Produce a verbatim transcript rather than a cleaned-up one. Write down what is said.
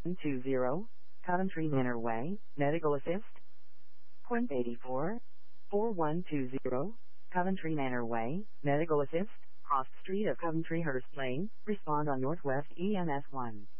two zero, Coventry Manor Way, Medical Assist. Quint eighty-four, four one two zero, Coventry Manor Way, Medical Assist, Cross Street of Coventry Hurst Lane, respond on Northwest E M S one.